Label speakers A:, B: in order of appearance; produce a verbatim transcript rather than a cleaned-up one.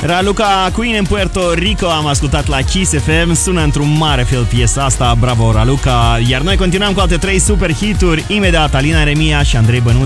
A: Raluca Queen în Puerto Rico am ascultat la Kiss F M. Sună într-un mare fel piesa asta. Bravo, Raluca. Iar noi continuăm cu alte trei super hituri. Imediat Alina Remia și Andrei Bănuț